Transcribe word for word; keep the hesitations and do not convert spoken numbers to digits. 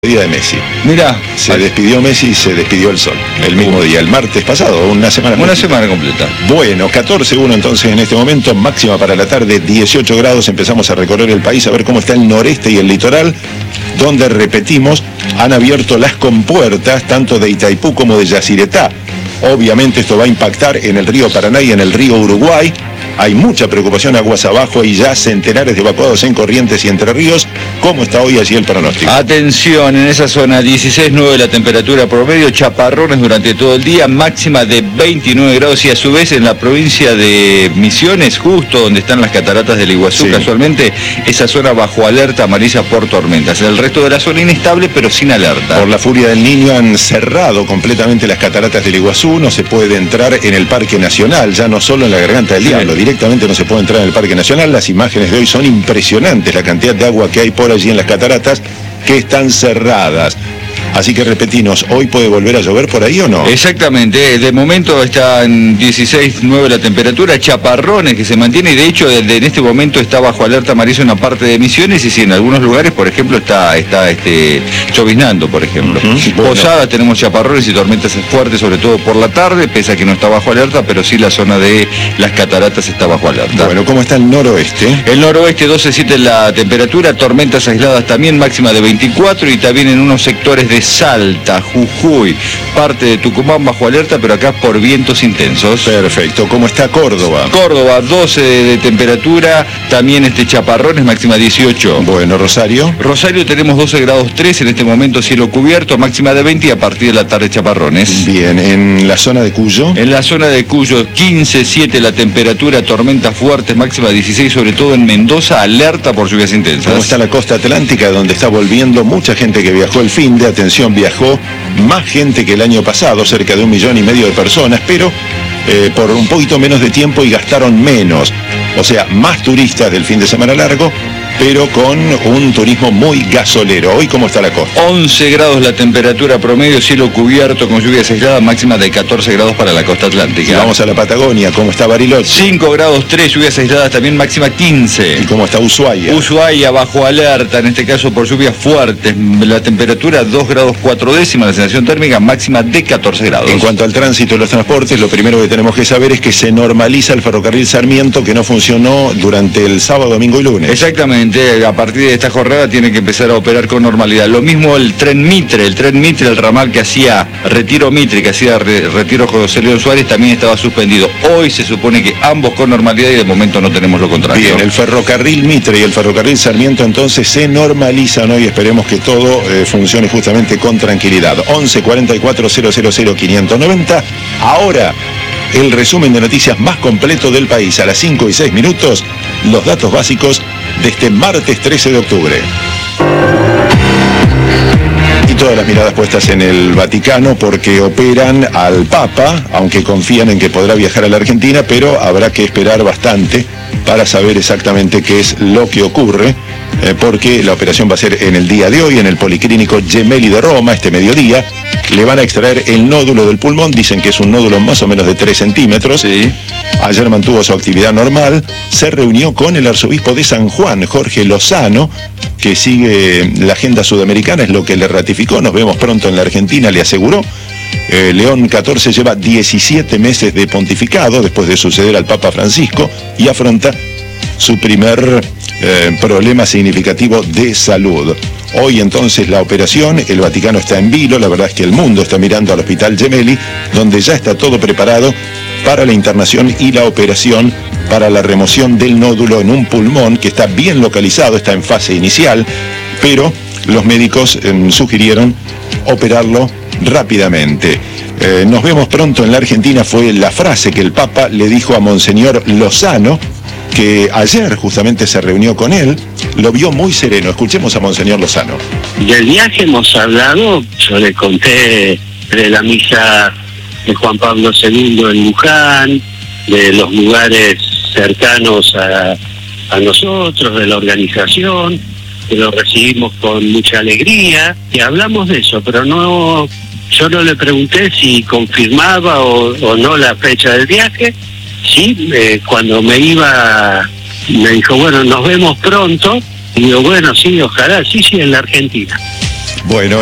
Día de Messi. Mirá, se despidió Messi y se despidió el sol el mismo día, el martes pasado, una semana Una completa. semana completa. Bueno, catorce uno entonces en este momento, máxima para la tarde, dieciocho grados, empezamos a recorrer el país a ver cómo está el noreste y el litoral, donde, repetimos, han abierto las compuertas tanto de Itaipú como de Yacyretá. Obviamente esto va a impactar en el río Paraná y en el río Uruguay. Hay mucha preocupación aguas abajo y ya centenares de evacuados en Corrientes y Entre Ríos. ¿Cómo está hoy allí el pronóstico? Atención, en esa zona dieciséis nueve la temperatura promedio, chaparrones durante todo el día, máxima de veintinueve grados, y a su vez en la provincia de Misiones, justo donde están las cataratas del Iguazú, sí. Casualmente, esa zona bajo alerta amarilla por tormentas. El resto de la zona inestable, pero sin alerta. Por la furia del Niño han cerrado completamente las cataratas del Iguazú, no se puede entrar en el Parque Nacional, ya no solo en la Garganta del Diablo, directamente no se puede entrar en el Parque Nacional. Las imágenes de hoy son impresionantes, la cantidad de agua que hay por allí en las cataratas que están cerradas. Así que repetimos, ¿hoy puede volver a llover por ahí o no? Exactamente, de momento está en dieciséis nueve la temperatura, chaparrones que se mantiene, y de hecho desde en este momento está bajo alerta amarilla una parte de Misiones, y si en algunos lugares, por ejemplo, está está este lloviznando, por ejemplo. Uh-huh. Bueno. Posada tenemos chaparrones y tormentas fuertes, sobre todo por la tarde, pese a que no está bajo alerta, pero sí la zona de las cataratas está bajo alerta. Bueno, ¿cómo está el noroeste? El noroeste doce siete la temperatura, tormentas aisladas también, máxima de veinticuatro, y también en unos sectores de Salta, Jujuy, parte de Tucumán bajo alerta, pero acá por vientos intensos. Perfecto. ¿Cómo está Córdoba? Córdoba, doce de temperatura, también este chaparrones, máxima dieciocho. Bueno, Rosario. Rosario tenemos doce grados tres, en este momento cielo cubierto, máxima de veinte, y a partir de la tarde chaparrones. Bien, ¿en la zona de Cuyo? En la zona de Cuyo, quince siete la temperatura, tormentas fuertes, máxima dieciséis, sobre todo en Mendoza, alerta por lluvias intensas. ¿Cómo está la costa atlántica, donde está volviendo mucha gente que viajó el fin de atención? Viajó más gente que el año pasado, cerca de un millón y medio de personas, pero eh, por un poquito menos de tiempo y gastaron menos. O sea, más turistas del fin de semana largo, pero con un turismo muy gasolero. ¿Hoy cómo está la costa? once grados la temperatura promedio, cielo cubierto con lluvias aisladas, máxima de catorce grados para la costa atlántica. Y vamos a la Patagonia, ¿cómo está Bariloche? cinco grados tres, lluvias aisladas también, máxima quince. ¿Y cómo está Ushuaia? Ushuaia bajo alerta, en este caso por lluvias fuertes, la temperatura dos grados cuatro décimas, la sensación térmica máxima de catorce grados. En cuanto al tránsito de los transportes, lo primero que tenemos que saber es que se normaliza el ferrocarril Sarmiento, que no funcionó durante el sábado, domingo y lunes. Exactamente. A partir de esta jornada tiene que empezar a operar con normalidad. Lo mismo el tren Mitre, el tren Mitre, el ramal que hacía Retiro Mitre, que hacía re, Retiro José León Suárez, también estaba suspendido. Hoy se supone que ambos con normalidad, y de momento no tenemos lo contrario. Bien, el ferrocarril Mitre y el ferrocarril Sarmiento entonces se normalizan hoy. Esperemos que todo eh, funcione justamente con tranquilidad. once cuarenta y cuatro cero cero cero quinientos noventa. Ahora, el resumen de noticias más completo del país a las cinco y seis minutos. Los datos básicos de este martes trece de octubre. Y todas las miradas puestas en el Vaticano, porque operan al Papa, aunque confían en que podrá viajar a la Argentina, pero habrá que esperar bastante para saber exactamente qué es lo que ocurre, eh, porque la operación va a ser en el día de hoy en el Policlínico Gemelli de Roma, este mediodía. Le van a extraer el nódulo del pulmón, dicen que es un nódulo más o menos de tres centímetros. Sí. Ayer mantuvo su actividad normal, se reunió con el arzobispo de San Juan, Jorge Lozano, que sigue la agenda sudamericana, es lo que le ratificó. Nos vemos pronto en la Argentina, le aseguró. Eh, León catorce lleva diecisiete meses de pontificado después de suceder al Papa Francisco y afronta su primer eh, problema significativo de salud. Hoy entonces la operación, el Vaticano está en vilo, la verdad es que el mundo está mirando al Hospital Gemelli, donde ya está todo preparado para la internación y la operación para la remoción del nódulo en un pulmón que está bien localizado, está en fase inicial, pero los médicos eh, sugirieron operarlo rápidamente. Eh, nos vemos pronto en la Argentina, fue la frase que el Papa le dijo a Monseñor Lozano, que ayer justamente se reunió con él, lo vio muy sereno. Escuchemos a Monseñor Lozano. Del viaje hemos hablado, yo le conté de la misa de Juan Pablo segundo en Luján, de los lugares cercanos a, a nosotros, de la organización, que lo recibimos con mucha alegría, y hablamos de eso, pero no, yo no le pregunté si confirmaba o, o no la fecha del viaje. Sí, eh, cuando me iba, me dijo, bueno, nos vemos pronto. Y digo, bueno, sí, ojalá, sí, sí, en la Argentina. Bueno.